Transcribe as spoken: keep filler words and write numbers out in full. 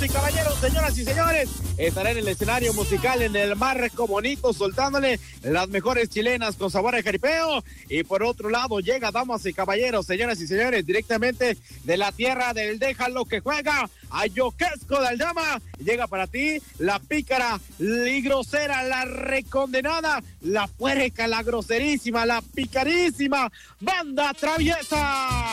y caballeros, señoras y señores, estará en el escenario musical en el Marco Bonito, soltándole las mejores chilenas con sabor a jaripeo. Y por otro lado, llega, damas y caballeros, señoras y señores, directamente de la tierra del Déjalo que juega, a Yoquesco de Aldama. Llega para ti la pícara y grosera, la recondenada, la puerca, la groserísima, la picarísima Banda Traviesa.